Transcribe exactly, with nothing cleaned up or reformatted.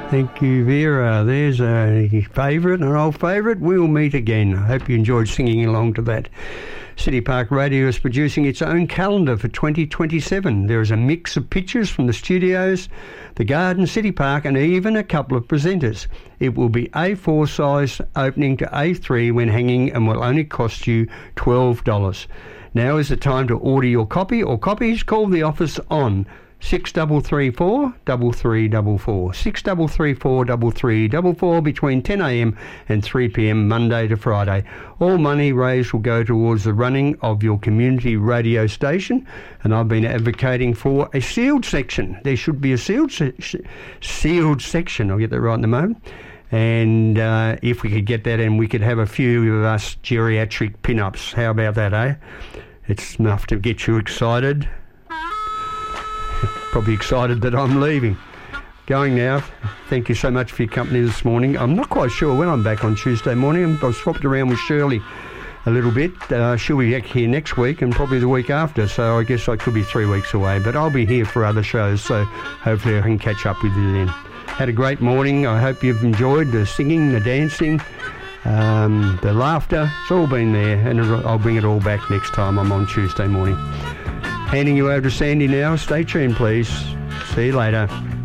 Thank you, Vera. There's a favourite, an old favourite. We'll meet again. I hope you enjoyed singing along to that. City Park Radio is producing its own calendar for twenty twenty-seven. There is a mix of pictures from the studios, the garden, City Park, and even a couple of presenters. It will be A four size, opening to A three when hanging, and will only cost you twelve dollars. Now is the time to order your copy or copies. Call the office on six three three four, three three four four, six three three four, three three four four between ten a m and three p m Monday to Friday. All money raised will go towards the running of your community radio station, and I've been advocating for a sealed section. There should be a sealed se- sealed section. I'll get that right in a moment. And uh, if we could get that in, we could have a few of us geriatric pin-ups. How about that, eh? It's enough to get you excited. Probably excited that I'm leaving. Going now. Thank you so much for your company this morning. I'm not quite sure when I'm back on Tuesday morning. I've swapped around with Shirley a little bit. Uh, she'll be back here next week and probably the week after, so I guess I could be three weeks away. But I'll be here for other shows, so hopefully I can catch up with you then. Had a great morning. I hope you've enjoyed the singing, the dancing, um, the laughter. It's all been there, and I'll bring it all back next time I'm on Tuesday morning. Handing you over to Sandy now. Stay tuned, please. See you later.